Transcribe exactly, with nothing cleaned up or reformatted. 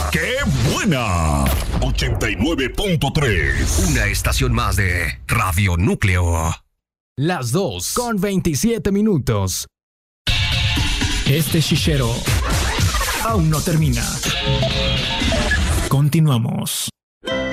¡Qué buena! ochenta y nueve punto tres. Una estación más de Radio Núcleo. Las dos con veintisiete minutos. Este chichero aún no termina. Continuamos.